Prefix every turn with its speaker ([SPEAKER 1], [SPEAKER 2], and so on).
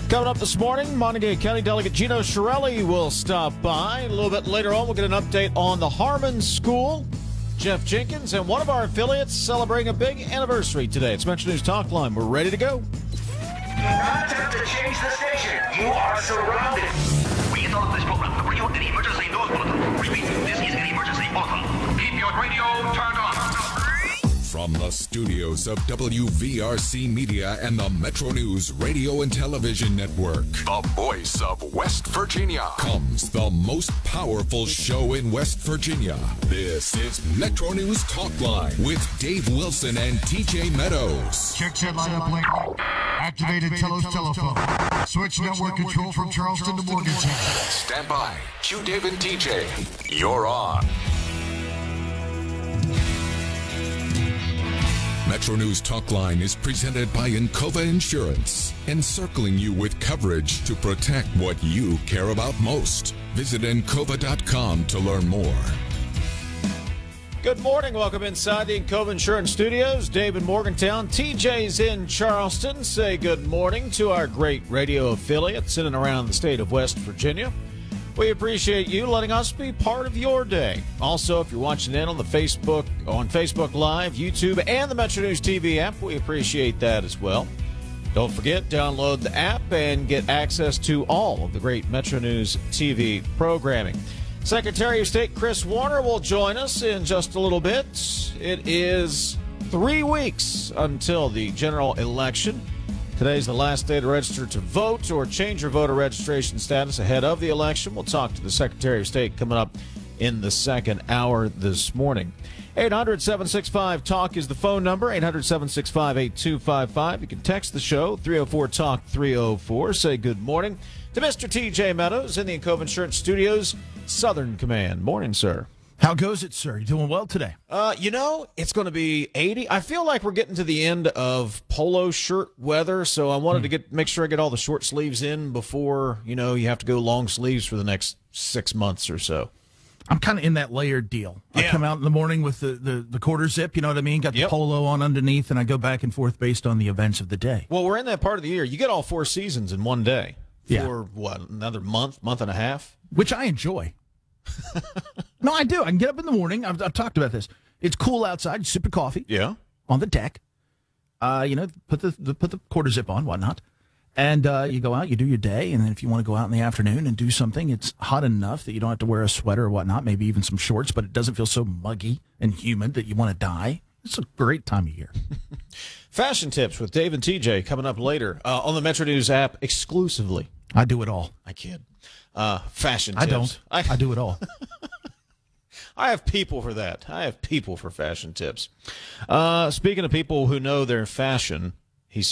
[SPEAKER 1] Coming up this morning, Montague County Delegate Gino Chiarelli will stop by. A little bit later on, we'll get an update on the Harmon School. Jeff Jenkins and one of our affiliates celebrating a big anniversary today. It's Metro News Talk Line. We're ready to go.
[SPEAKER 2] Do not attempt to change the station. You are surrounded.
[SPEAKER 3] We interrupt this program to bring you an emergency news bulletin. Repeat, this is an emergency bulletin. Keep your radio turned on.
[SPEAKER 4] From the studios of WVRC Media and the Metro News Radio and Television Network, the voice of West Virginia, comes the most powerful show in West Virginia. This is Metro News Talk Line with Dave Wilson and TJ Meadows.
[SPEAKER 5] Check set line up link. Activated Telos telephone. Switch network control from Charleston to Morgantown.
[SPEAKER 4] Stand by. Q Dave and TJ. You're on. Metro News Talk Line is presented by Encova Insurance, encircling you with coverage to protect what you care about most. Visit Encova.com to learn more.
[SPEAKER 1] Good morning. Welcome inside the Encova Insurance Studios. Dave in Morgantown. TJ's in Charleston. Say good morning to our great radio affiliates in and around the state of West Virginia. We appreciate you letting us be part of your day. Also, if you're watching in on Facebook Live, YouTube, and the Metro News TV app, we appreciate that as well. Don't forget, download the app and get access to all of the great Metro News TV programming. Secretary of State Chris Warner will join us in just a little bit. It is 3 weeks until the general election. Today's the last day to register to vote or change your voter registration status ahead of the election. We'll talk to the Secretary of State coming up in the second hour this morning. 800-765-TALK is the phone number, 800-765-8255. You can text the show, 304-TALK-304. Say good morning to Mr. TJ Meadows in the Encova Insurance Studios, Southern Command. Morning, sir.
[SPEAKER 6] How goes it, sir? You doing well today?
[SPEAKER 1] It's going to be 80. I feel like we're getting to the end of polo shirt weather, so I wanted to make sure I get all the short sleeves in before, you have to go long sleeves for the next 6 months or so.
[SPEAKER 6] I'm kind of in that layered deal. I come out in the morning with the quarter zip, you know what I mean? Got the polo on underneath, and I go back and forth based on the events of the day.
[SPEAKER 1] Well, we're in that part of the year. You get all 4 seasons in one day for, another month and a half?
[SPEAKER 6] Which I enjoy. No, I do. I can get up in the morning. I've talked about this. It's cool outside. You sip a coffee.
[SPEAKER 1] Yeah.
[SPEAKER 6] On the deck. Put the quarter zip on, whatnot. And you go out, you do your day, and then if you want to go out in the afternoon and do something, it's hot enough that you don't have to wear a sweater or whatnot, maybe even some shorts, but it doesn't feel so muggy and humid that you want to die. It's a great time of year.
[SPEAKER 1] Fashion tips with Dave and TJ coming up later on the Metro News app exclusively.
[SPEAKER 6] I do it all.
[SPEAKER 1] I kid. Fashion tips.
[SPEAKER 6] I don't. I do it all.
[SPEAKER 1] I have people for that. I have people for fashion tips. Speaking of people who know their fashion,